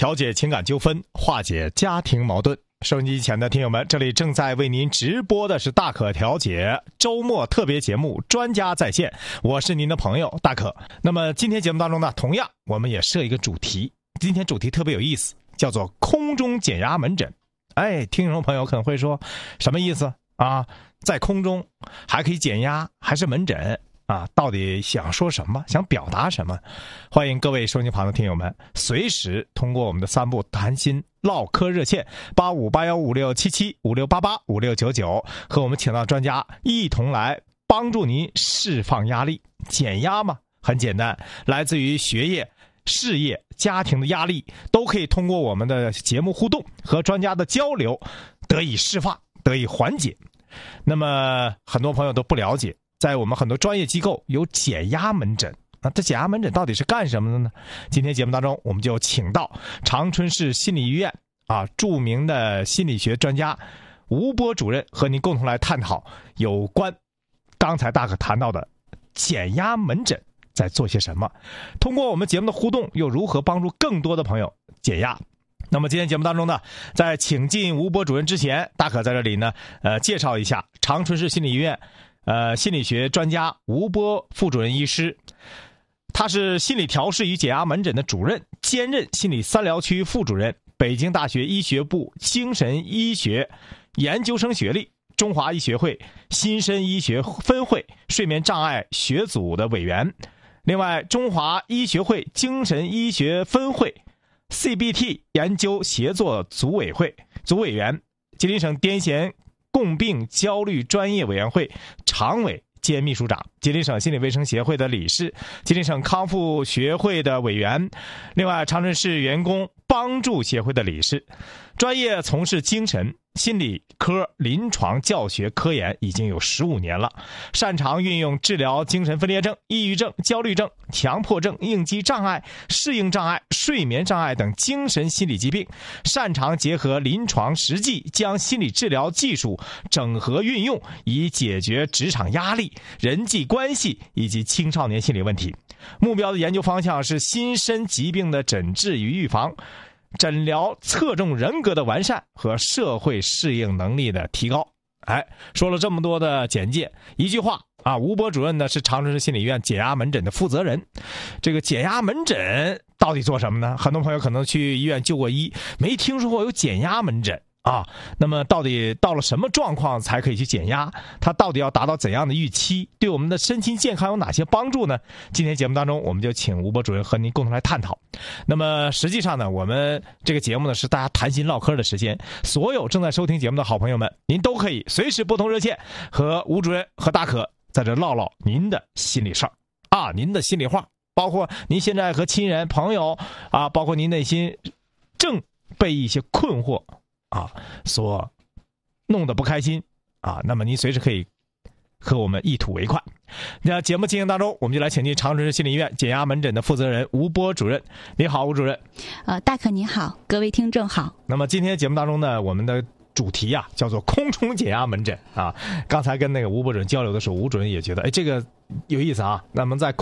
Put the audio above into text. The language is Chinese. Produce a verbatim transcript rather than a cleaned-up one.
调解情感纠纷，化解家庭矛盾。收音机前的听友们，这里正在为您直播的是大可调解周末特别节目，专家在线，我是您的朋友大可。那么今天节目当中呢，同样我们也设一个主题，今天主题特别有意思，叫做空中减压门诊。哎，听众朋友可能会说，什么意思啊？在空中还可以减压，还是门诊啊？到底想说什么？想表达什么？欢迎各位收音机旁的听友们，随时通过我们的三部谈心唠嗑热线八五八幺五六七七五六八八五六九九，和我们请到专家一同来帮助您释放压力。减压嘛，很简单，来自于学业、事业、家庭的压力，都可以通过我们的节目互动和专家的交流得以释放，得以缓解。那么很多朋友都不了解，在我们很多专业机构有减压门诊。那这减压门诊到底是干什么的呢？今天节目当中，我们就请到长春市心理医院啊著名的心理学专家吴波主任，和您共同来探讨有关刚才大可谈到的减压门诊在做些什么，通过我们节目的互动，又如何帮助更多的朋友减压。那么今天节目当中呢，在请进吴波主任之前，大可在这里呢，呃，介绍一下长春市心理医院，呃，心理学专家吴波副主任医师，他是心理调试与减压门诊的主任，兼任心理三疗区副主任，北京大学医学部精神医学研究生学历，中华医学会新生医学分会睡眠障碍学组的委员，另外中华医学会精神医学分会C B T 研究协作组委会组委员，吉林省癫痫共病焦虑专业委员会常委兼秘书长，吉林省心理卫生协会的理事，吉林省康复学会的委员，另外长春市员工帮助协会的理事，专业从事精神心理科临床教学科研已经有十五年了，擅长运用治疗精神分裂症、抑郁症、焦虑症、强迫症、应激障碍、适应障碍、睡眠障碍等精神心理疾病，擅长结合临床实际，将心理治疗技术整合运用，以解决职场压力、人际关系以及青少年心理问题。目标的研究方向是心身疾病的诊治与预防，诊疗侧重人格的完善和社会适应能力的提高。哎，说了这么多的简介，一句话啊，吴波主任呢是长春市心理医院减压门诊的负责人。这个减压门诊到底做什么呢？很多朋友可能去医院就过医，没听说过有减压门诊啊。那么到底到了什么状况才可以去减压？它到底要达到怎样的预期？对我们的身心健康有哪些帮助呢？今天节目当中，我们就请吴波主任和您共同来探讨。那么实际上呢，我们这个节目呢是大家谈心唠嗑的时间，所有正在收听节目的好朋友们，您都可以随时拨通热线，和吴主任和大可在这唠唠您的心里事儿啊，您的心里话，包括您现在和亲人朋友啊，包括您内心正被一些困惑啊所弄得不开心啊，那么您随时可以和我们一吐为快。那节目进行当中，我们就来请进长春市心理医院减压门诊的负责人吴波主任。你好，吴主任。 呃，大可你好，各位听众好。 那么今天节目当中呢，我们的主题啊叫做空中减压门诊啊。刚才跟那个吴波主任交流的时候，吴主任也觉得，哎，这个有意思啊。那么在